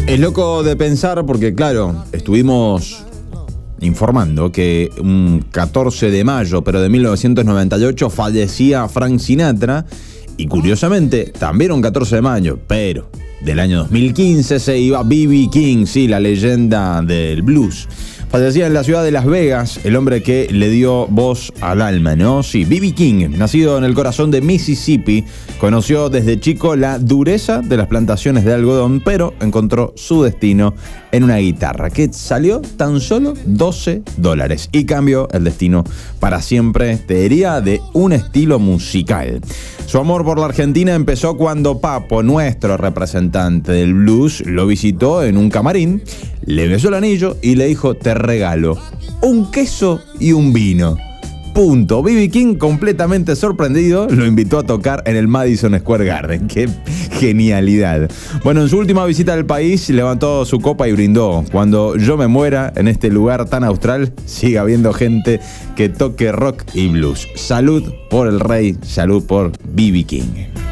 Es loco de pensar porque, claro, estuvimos informando que un 14 de mayo, pero de 1998, fallecía Frank Sinatra. Y curiosamente, también un 14 de mayo, pero del año 2015 se iba B.B. King, sí, la leyenda del blues. Fallecía en la ciudad de Las Vegas, el hombre que le dio voz al alma, ¿no? Sí, B.B. King, nacido en el corazón de Mississippi, conoció desde chico la dureza de las plantaciones de algodón, pero encontró su destino en una guitarra que salió tan solo $12 y cambió el destino para siempre, te diría, de un estilo musical. Su amor por la Argentina empezó cuando Papo, nuestro representante del blues, lo visitó en un camarín, le besó el anillo y le dijo: te regalo un queso y un vino. Punto. B.B. King, completamente sorprendido, lo invitó a tocar en el Madison Square Garden. ¡Qué genialidad! Bueno, en su última visita al país, levantó su copa y brindó: cuando yo me muera en este lugar tan austral, siga habiendo gente que toque rock y blues. Salud por el rey, salud por B.B. King.